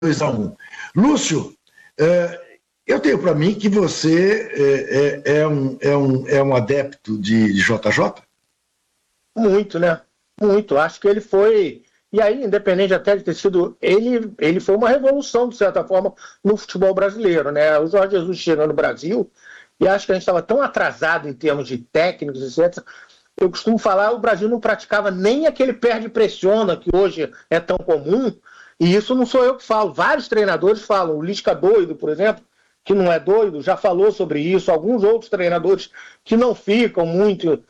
2-1. Lúcio, eu tenho para mim que você é um adepto de JJ? Muito, né? Muito. Acho que ele foi... E aí, independente até de ter sido... Ele foi uma revolução, de certa forma, no futebol brasileiro, né? O Jorge Jesus chegou no Brasil e acho que a gente estava tão atrasado em termos de técnicos, etc. Eu costumo falar, o Brasil não praticava nem aquele perde-pressiona, que hoje é tão comum, e isso não sou eu que falo. Vários treinadores falam. O Lisca doido, por exemplo, que não é doido, já falou sobre isso. Alguns outros treinadores que não ficam muito...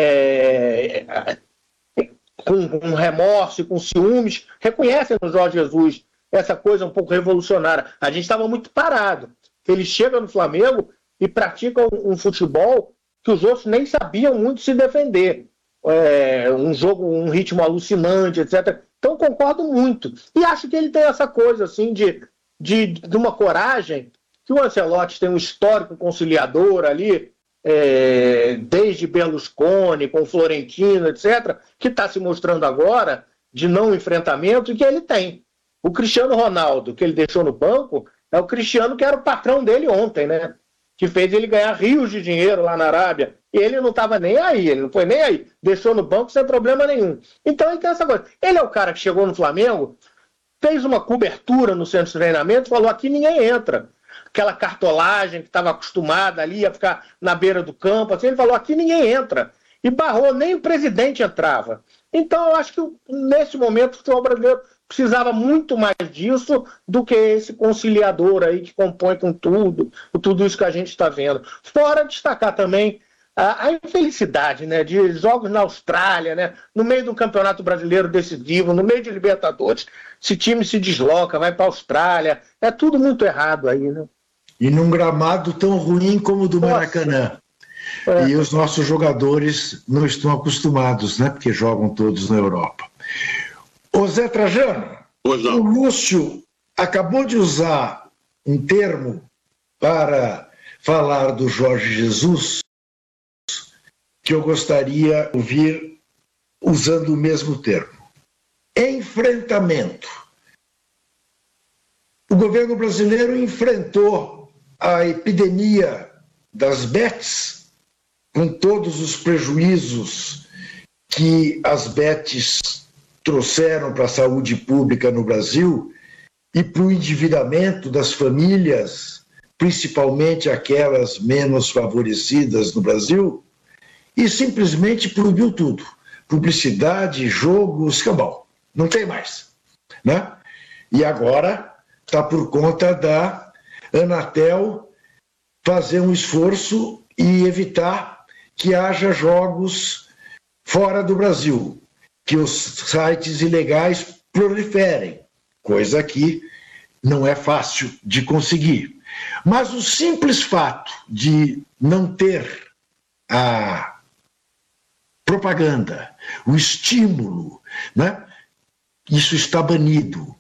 com remorso e com ciúmes, reconhecem no Jorge Jesus essa coisa um pouco revolucionária. A gente estava muito parado. Ele chega no Flamengo e pratica um futebol que os outros nem sabiam muito se defender. Um jogo, um ritmo alucinante, etc. Então, concordo muito. E acho que ele tem essa coisa assim, de uma coragem, que o Ancelotti tem um histórico conciliador ali, desde Berlusconi, com Florentino, etc., que está se mostrando agora de não enfrentamento, e que ele tem. O Cristiano Ronaldo, que ele deixou no banco, é o Cristiano que era o patrão dele ontem, né? Que fez ele ganhar rios de dinheiro lá na Arábia. E ele não estava nem aí, ele não foi nem aí. Deixou no banco sem problema nenhum. Então ele tem essa coisa. Ele é o cara que chegou no Flamengo, fez uma cobertura no centro de treinamento, falou: aqui ninguém entra. Aquela cartolagem que estava acostumada ali a ficar na beira do campo, assim, ele falou: aqui ninguém entra. E barrou, nem o presidente entrava. Então eu acho que nesse momento o futebol brasileiro precisava muito mais disso do que esse conciliador aí que compõe com tudo isso que a gente está vendo. Fora destacar também a infelicidade, né, de jogos na Austrália, né, no meio do Campeonato Brasileiro decisivo, no meio de Libertadores, esse time se desloca, vai para a Austrália, é tudo muito errado aí, né? E num gramado tão ruim como o do Maracanã. E os nossos jogadores não estão acostumados, né, porque jogam todos na Europa. Ô Zé Trajano, o Lúcio acabou de usar um termo para falar do Jorge Jesus que eu gostaria de ouvir usando o mesmo termo. Enfrentamento. O governo brasileiro enfrentou a epidemia das bets, com todos os prejuízos que as bets trouxeram para a saúde pública no Brasil e para o endividamento das famílias, principalmente aquelas menos favorecidas no Brasil, e simplesmente proibiu tudo. Publicidade, jogo, escambau. Não tem mais, né? E agora está por conta da Anatel fazer um esforço e evitar que haja jogos fora do Brasil, que os sites ilegais proliferem, coisa que não é fácil de conseguir. Mas o simples fato de não ter a propaganda, o estímulo, né? Isso está banido.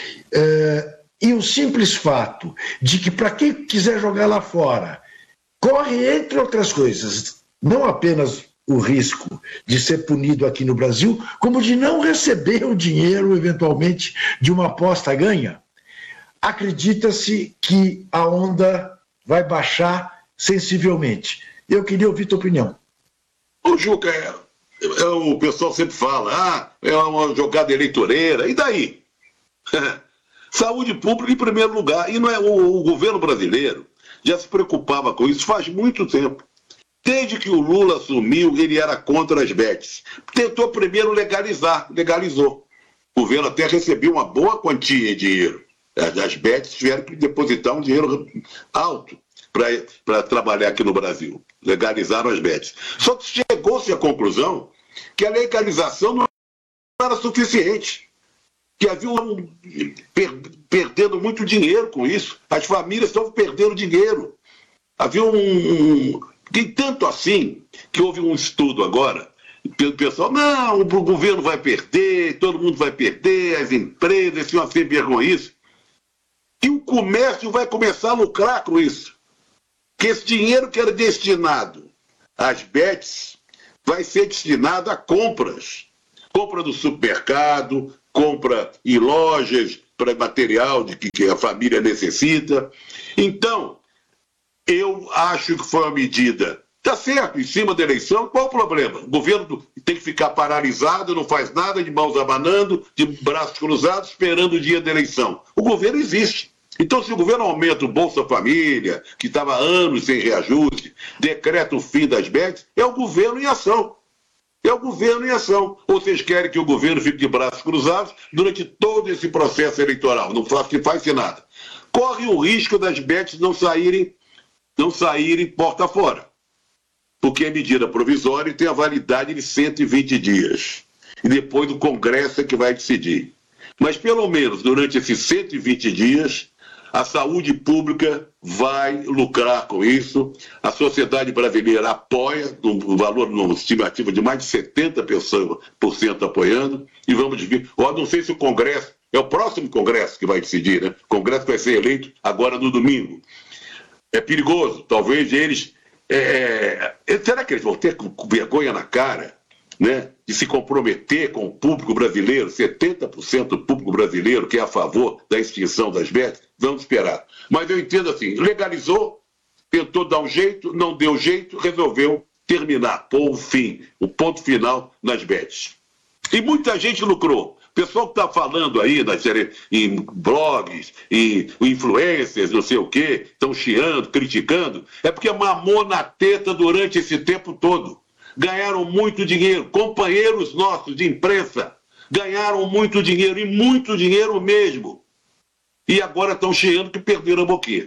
E o simples fato de que, para quem quiser jogar lá fora, corre, entre outras coisas, não apenas o risco de ser punido aqui no Brasil, como de não receber o dinheiro, eventualmente, de uma aposta ganha. Acredita-se que a onda vai baixar sensivelmente. Eu queria ouvir tua opinião. Ô, Juca, o pessoal sempre fala, é uma jogada eleitoreira, e daí? Saúde pública em primeiro lugar, e não é o governo brasileiro já se preocupava com isso faz muito tempo. Desde que o Lula assumiu, ele era contra as bets. Tentou primeiro legalizou. O governo até recebeu uma boa quantia de dinheiro. As bets tiveram que depositar um dinheiro alto para trabalhar aqui no Brasil. Legalizaram as bets. Só que chegou-se à conclusão que a legalização não era suficiente. Que havia perdendo muito dinheiro com isso. As famílias estavam perdendo dinheiro. Havia Tem tanto assim que houve um estudo agora, pelo pessoal, não, o governo vai perder, todo mundo vai perder, as empresas, se sem vergonhice. E o comércio vai começar a lucrar com isso. Que esse dinheiro que era destinado às bets vai ser destinado a compras. Compra do supermercado, compra em lojas, para material de que a família necessita. Então, eu acho que foi uma medida, está certo, em cima da eleição, qual o problema? O governo tem que ficar paralisado, não faz nada, de mãos abanando, de braços cruzados, esperando o dia da eleição. O governo existe. Então, se o governo aumenta o Bolsa Família, que estava há anos sem reajuste, decreta o fim das bets, é o governo em ação. É o governo em ação. Ou vocês querem que o governo fique de braços cruzados durante todo esse processo eleitoral? Não faz nada. Corre o risco das bets não saírem porta fora. Porque é medida provisória e tem a validade de 120 dias. E depois o Congresso é que vai decidir. Mas, pelo menos, durante esses 120 dias, a saúde pública vai lucrar com isso. A sociedade brasileira apoia, um valor, uma estimativa de mais de 70% apoiando. E vamos ver. Eu não sei se o Congresso, é o próximo Congresso que vai decidir, né? O Congresso vai ser eleito agora no domingo. É perigoso, talvez eles... será que eles vão ter vergonha na cara, né, de se comprometer com o público brasileiro, 70% do público brasileiro que é a favor da extinção das bets? Vamos esperar. Mas eu entendo assim, legalizou, tentou dar um jeito, não deu jeito, resolveu terminar, pôr o fim, o ponto final nas bets. E muita gente lucrou. O pessoal que está falando aí em blogs, em influencers, não sei o quê, estão chiando, criticando, é porque mamou na teta durante esse tempo todo. Ganharam muito dinheiro. Companheiros nossos de imprensa ganharam muito dinheiro, e muito dinheiro mesmo. E agora estão chiando que perderam a boquinha.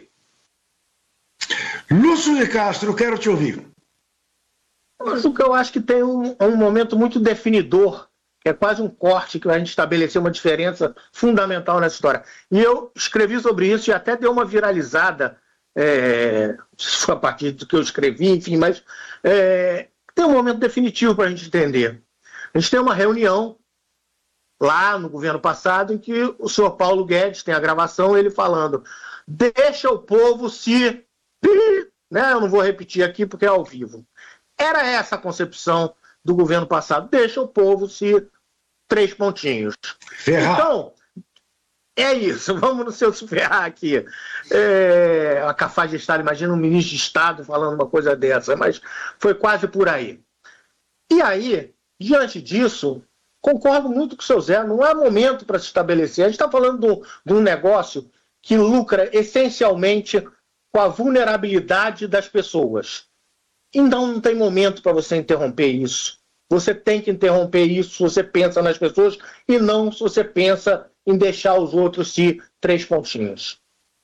Lúcio de Castro, quero te ouvir. Mas o que eu acho que tem um momento muito definidor, que é quase um corte que a gente estabeleceu uma diferença fundamental nessa história. E eu escrevi sobre isso e até deu uma viralizada, a partir do que eu escrevi, enfim, mas tem um momento definitivo para a gente entender. A gente tem uma reunião lá no governo passado em que o senhor Paulo Guedes tem a gravação, ele falando: deixa o povo se... né? Eu não vou repetir aqui porque é ao vivo. Era essa a concepção do governo passado. Deixa o povo se... 3 pontinhos. Ferrar. Então, é isso. Vamos no seu se ferrar aqui. A Cafaz de Estado, imagina um ministro de Estado falando uma coisa dessa, mas foi quase por aí. E aí, diante disso, concordo muito com o seu Zé, não há momento para se estabelecer. A gente está falando de um negócio que lucra essencialmente com a vulnerabilidade das pessoas. Então não tem momento para você interromper isso. Você tem que interromper isso se você pensa nas pessoas e não se você pensa em deixar os outros se 3 pontinhos.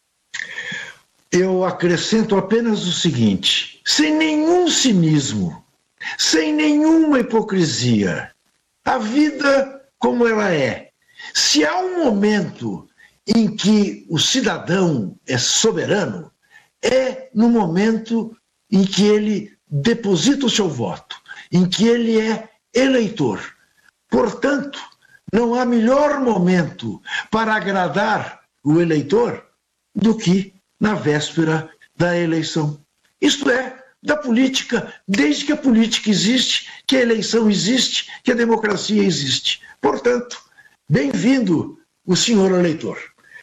Eu acrescento apenas o seguinte, sem nenhum cinismo, sem nenhuma hipocrisia, a vida como ela é. Se há um momento em que o cidadão é soberano, é no momento em que ele deposita o seu voto, em que ele é eleitor. Portanto, não há melhor momento para agradar o eleitor do que na véspera da eleição. Isto é, da política, desde que a política existe, que a eleição existe, que a democracia existe. Portanto, bem-vindo o senhor eleitor.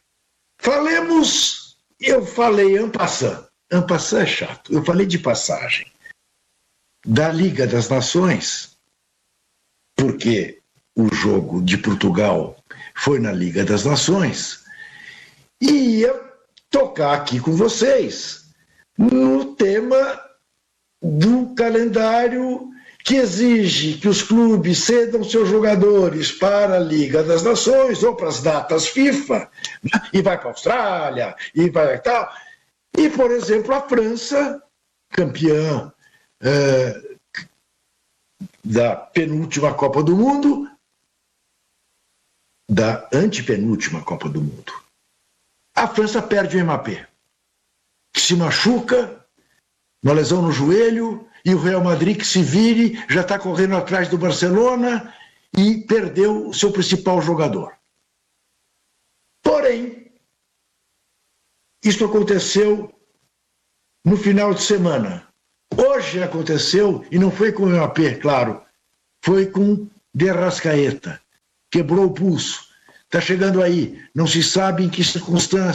Eu falei en passant é chato, eu falei de passagem, da Liga das Nações, porque o jogo de Portugal foi na Liga das Nações, e ia tocar aqui com vocês no tema do calendário que exige que os clubes cedam seus jogadores para a Liga das Nações ou para as datas FIFA, e vai para a Austrália, e vai tal. E, por exemplo, a França, campeã da penúltima Copa do Mundo, da antepenúltima Copa do Mundo. A França perde o Mbappé, que se machuca, uma lesão no joelho, e o Real Madrid, que se vire, já está correndo atrás do Barcelona e perdeu o seu principal jogador. Porém, isso aconteceu no final de semana. Hoje aconteceu, e não foi com o Mbappé, claro, foi com De Arrascaeta. Quebrou o pulso. está chegando aí, não se sabe em que circunstâncias.